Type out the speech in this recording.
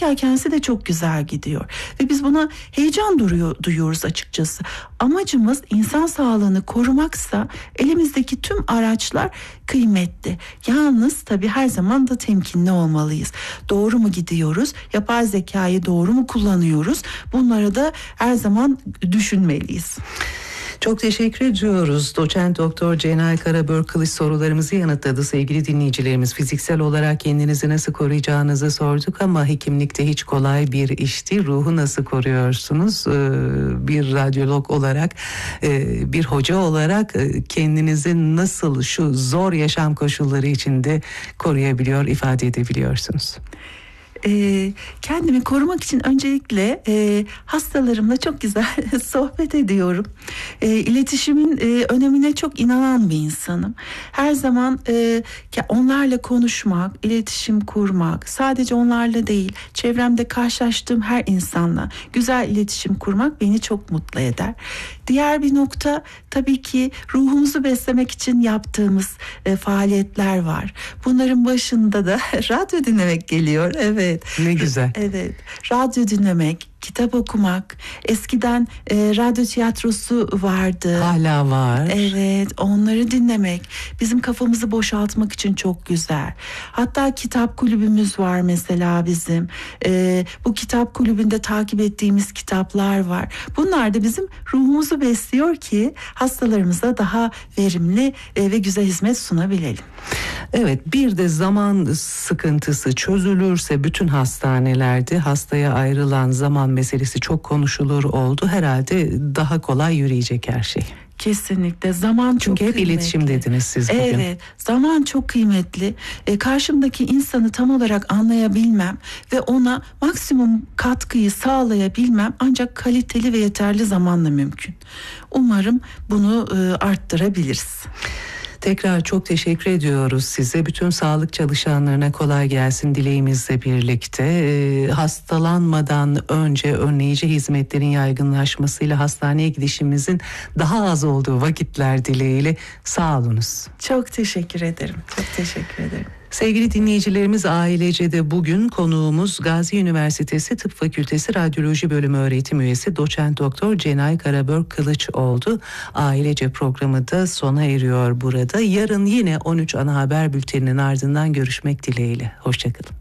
ay kendisi de çok güzel gidiyor. Ve biz buna heyecan duyuyoruz açıkçası. Amacımız insan sağlığını korumaksa elimizdeki tüm araçlar kıymetli. Yalnız tabii her zaman da temkinli olmalıyız. Doğru mu gidiyoruz? Yapay zekayı doğru mu kullanıyoruz? Bunlara da her zaman düşünmeliyiz. Çok teşekkür ediyoruz. Doçent Doktor Cenay Karabör-Kılıç sorularımızı yanıtladı sevgili dinleyicilerimiz. Fiziksel olarak kendinizi nasıl koruyacağınızı sorduk ama hekimlikte hiç kolay bir iş değil. Ruhu nasıl koruyorsunuz? Bir radyolog olarak, bir hoca olarak kendinizi nasıl şu zor yaşam koşulları içinde koruyabiliyor, ifade edebiliyorsunuz? Kendimi korumak için öncelikle hastalarımla çok güzel sohbet ediyorum. İletişimin önemine çok inanan bir insanım. Her zaman onlarla konuşmak, iletişim kurmak, sadece onlarla değil, çevremde karşılaştığım her insanla güzel iletişim kurmak beni çok mutlu eder. Diğer bir nokta tabii ki ruhumuzu beslemek için yaptığımız faaliyetler var. Bunların başında da radyo dinlemek geliyor. Evet. Ne güzel. Evet. Radyo dinlemek, kitap okumak. Eskiden radyo tiyatrosu vardı. Hala var. Evet, onları dinlemek bizim kafamızı boşaltmak için çok güzel. Hatta kitap kulübümüz var mesela bizim. Bu kitap kulübünde takip ettiğimiz kitaplar var. Bunlar da bizim ruhumuzu besliyor ki hastalarımıza daha verimli ve güzel hizmet sunabilelim. Evet, bir de zaman sıkıntısı çözülürse bütün hastanelerde hastaya ayrılan zaman meselesi çok konuşulur oldu. Herhalde daha kolay yürüyecek her şey. Kesinlikle zaman çok Çünkü hep kıymetli. iletişim dediniz siz bugün. Evet, zaman çok kıymetli. Karşımdaki insanı tam olarak anlayabilmem ve ona maksimum katkıyı sağlayabilmem ancak kaliteli ve yeterli zamanla mümkün. Umarım bunu arttırabiliriz. Tekrar çok teşekkür ediyoruz size. Bütün sağlık çalışanlarına kolay gelsin dileğimizle birlikte. Hastalanmadan önce önleyici hizmetlerin yaygınlaşmasıyla hastaneye gidişimizin daha az olduğu vakitler dileğiyle sağ olunuz. Çok teşekkür ederim. Çok teşekkür ederim. Sevgili dinleyicilerimiz, Ailece'de bugün konuğumuz Gazi Üniversitesi Tıp Fakültesi Radyoloji Bölümü öğretim üyesi Doçent Doktor Cenay Karabör-Kılıç oldu. Ailece programı da sona eriyor burada. Yarın yine 13 ana haber bülteninin ardından görüşmek dileğiyle. Hoşçakalın.